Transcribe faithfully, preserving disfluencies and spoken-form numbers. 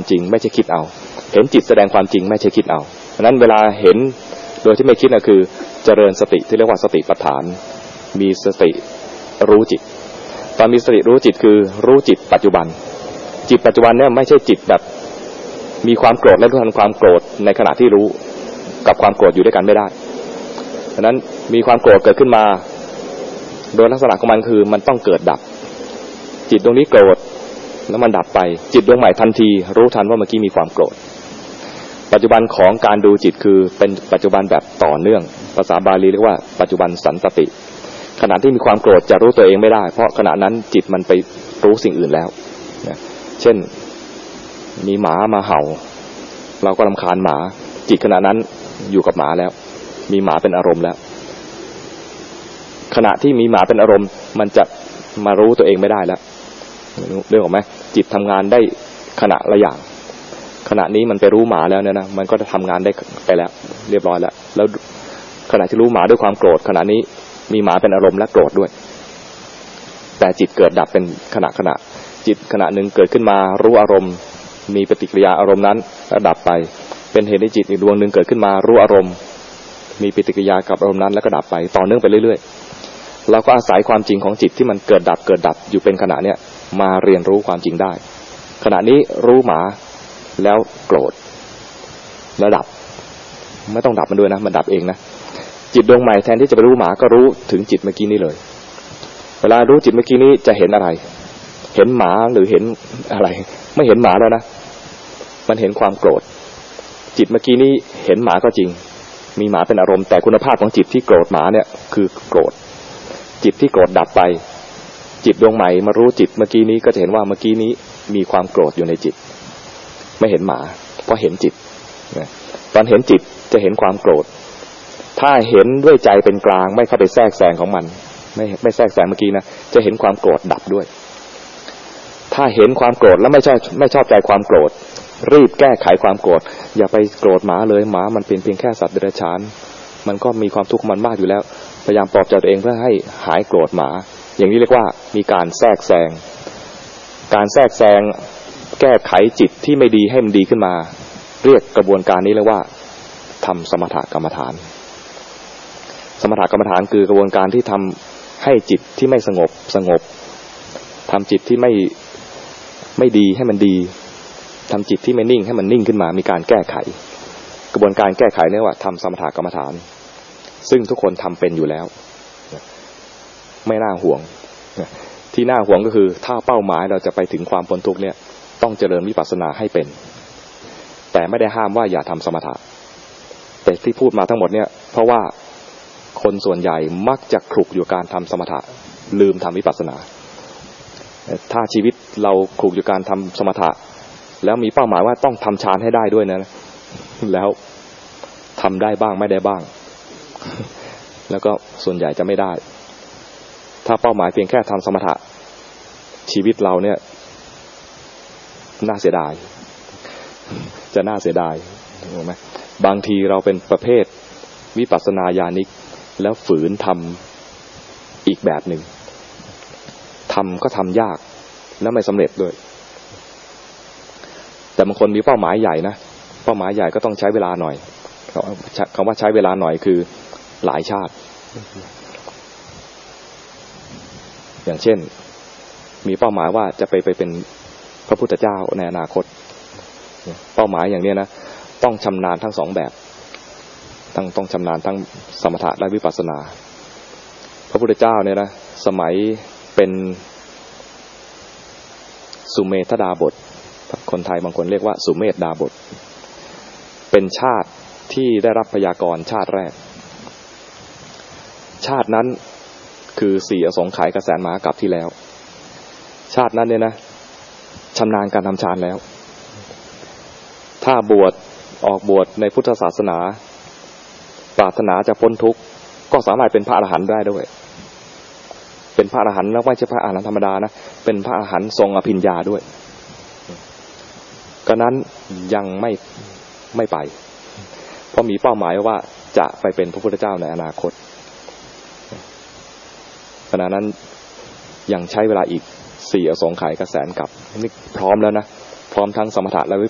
จริงไม่ใช่คิดเอาเห็นจิตแสดงความจริงไม่ใช่คิดเอาเพราะนั้นเวลาเห็นโดยที่ไม่คิดนะคือเจริญสติที่เรียกว่าสติปัฏฐานมีสติรู้จิตตอนมีสติรู้จิตคือรู้จิตปัจจุบันจิตปัจจุบันเนี่ยไม่ใช่จิตแบบมีความโกรธและรู้ทันความโกรธในขณะที่รู้กับความโกรธอยู่ด้วยกันไม่ได้เพราะนั้นมีความโกรธเกิดขึ้นมาโดยลักษณะของมันคือมันต้องเกิดดับจิตดวงนี้โกรธแล้วมันดับไปจิตดวงใหม่ทันทีรู้ทันว่าเมื่อกี้มีความโกรธปัจจุบันของการดูจิตคือเป็นปัจจุบันแบบต่อเนื่องภาษาบาลีเรียกว่าปัจจุบันสันตติขณะที่มีความโกรธจะรู้ตัวเองไม่ได้เพราะขณะนั้นจิตมันไปรู้สิ่งอื่นแล้วเช่นมีหมามาเห่าเราก็รำคาญหมาจิตขณะนั้นอยู่กับหมาแล้วมีหมาเป็นอารมณ์แล้วขณะที่มีหมาเป็นอารมณ์มันจะมารู้ตัวเองไม่ได้แล้วเรื่องของไหมจิตทำงานได้ขณะละอย่างขณะนี้มันไปรู้หมาแล้วเนี่ยนะมันก็จะทำงานได้ไปแล้วเรียบร้อยแล้วแล้วขณะที่รู้หมาด้วยความโกรธขณะนี้มีหมาเป็นอารมณ์และโกรธด้วยแต่จิตเกิดดับเป็นขณะขณะจิตขณะหนึ่งเกิดขึ้นมารู้อารมณ์มีปฏิกิริยาอารมณ์นั้นแล้วดับไปเป็นเหตุให้จิตอีกดวงหนึ่งเกิดขึ้นมารู้อารมณ์มีปฏิกิริยากับอารมณ์นั้นแล้วก็ดับไปต่อเนื่องไปเรื่อยๆเราก็อาศัยความจริงของจิตที่มันเกิดดับเกิดดับอยู่เป็นขณะเนี้ยมาเรียนรู้ความจริงได้ขณะนี้รู้หมาแล้วโกรธแล้วดับไม่ต้องดับมันด้วยนะมันดับเองนะจิตดวงใหม่แทนที่จะไปรู้หมาก็รู้ถึงจิตเมื่อกี้นี้เลยเวลารู้จิตเมื่อกี้นี้จะเห็นอะไรเห็นหมาหรือเห็นอะไรไม่เห็นหมาแล้วนะมันเห็นความโกรธจิตเมื่อกี้นี้เห็นหมาก็จริงมีหมาเป็นอารมณ์แต่คุณภาพของจิตที่โกรธหมาเนี่ยคือโกรธจิตที่โกรธดับไปจิตดวงใหม่มารู้จิตเมื่อกี้นี้ก็จะเห็นว่าเมื่อกี้นี้มีความโกรธอยู่ในจิตไม่เห็นหมาเพราะเห็นจิตตอนเห็นจิตจะเห็นความโกรธถ้าเห็นด้วยใจเป็นกลางไม่เข้าไปแทรกแซงของมันไม่ไม่แทรกแซงเมื่อกี้นะจะเห็นความโกรธดับด้วยถ้าเห็นความโกรธแล้วไม่ชอบไม่ชอบใจความโกรธรีบแก้ไขความโกรธอย่าไปโกรธหมาเลยหมามันเป็นเพียงแค่สัตว์เดรัจฉานมันก็มีความทุกข์มันมากอยู่แล้วพยายามปลอบใจตัวเองเพื่อให้หายโกรธหมาอย่างนี้เรียกว่ามีการแทรกแซงการแทรกแซงแก้ไขจิตที่ไม่ดีให้มันดีขึ้นมาเรียกกระบวนการนี้เรียกว่าทำสมถกรรมฐานสมถกรรมฐานคือกระบวนการที่ทำให้จิตที่ไม่สงบสงบทำจิตที่ไม่ไม่ดีให้มันดีทำจิตที่ไม่นิ่งให้มันนิ่งขึ้นมามีการแก้ไขกระบวนการแก้ไขเรียกว่าทำสมถกรรมฐานซึ่งทุกคนทำเป็นอยู่แล้วไม่น่าห่วงที่น่าห่วงก็คือถ้าเป้าหมายเราจะไปถึงความพ้นทุกข์เนี่ยต้องเจริญวิปัสสนาให้เป็นแต่ไม่ได้ห้ามว่าอย่าทำสมถะแต่ที่พูดมาทั้งหมดเนี่ยเพราะว่าคนส่วนใหญ่มักจะคลุกอยู่การทำสมถะลืมทำวิปัสสนาถ้าชีวิตเราคลุกอยู่การทำสมถะแล้วมีเป้าหมายว่าต้องทำฌานให้ได้ด้วยนะแล้วทำได้บ้างไม่ได้บ้างแล้วก็ส่วนใหญ่จะไม่ได้ถ้าเป้าหมายเพียงแค่ทำสมถะชีวิตเราเนี่ยน่าเสียดายจะน่าเสียดายถูกไหมบางทีเราเป็นประเภทวิปัสสนาญาณิกแล้วฝืนทำอีกแบบหนึ่งทำก็ทำยากแล้วไม่สำเร็จด้วยแต่บางคนมีเป้าหมายใหญ่นะเป้าหมายใหญ่ก็ต้องใช้เวลาหน่อยคำว่าใช้เวลาหน่อยคือหลายชาติอย่างเช่นมีเป้าหมายว่าจะไปไปเป็นพระพุทธเจ้าในอนาคตเป้าหมายอย่างนี้นะต้องชำนาญทั้งสองแบบต้องต้องชำนาญทั้งสมถะและวิปัสสนาพระพุทธเจ้าเนี่ยนะสมัยเป็นสุเมธดาบทคนไทยบางคนเรียกว่าสุเมธดาบทเป็นชาติที่ได้รับพยากรณ์ชาติแรกชาตินั้นคือสี่อสงไขยกแสนมหากัปที่แล้วชาตินั้นเนี่ยนะชำนาญการทำฌานแล้วถ้าบวชออกบวชในพุทธศาสนาปรารถนาจะพ้นทุกข์ก็สามารถเป็นพระอรหันต์ได้ด้วยเป็นพระอรหันต์แล้วไม่ใช่พระอรหันต์ธรรมดานะเป็นพระอรหันต์ทรงอภิญญาด้วยก็นั้นยังไม่ไม่ไปเพราะมีเป้าหมายว่าจะไปเป็นพระพุทธเจ้าในอนาคตขณะนั้นยังใช้เวลาอีกสี่อสงไขยกแสนกัปนี่พร้อมแล้วนะพร้อมทั้งสมถะและวิ